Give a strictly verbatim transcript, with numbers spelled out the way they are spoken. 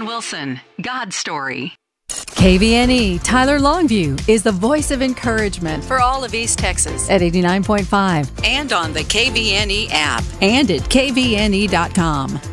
Brian Wilson, God Story. K V N E Tyler Longview is the voice of encouragement for all of East Texas at eighty-nine point five And on the K V N E app. and at K V N E dot com.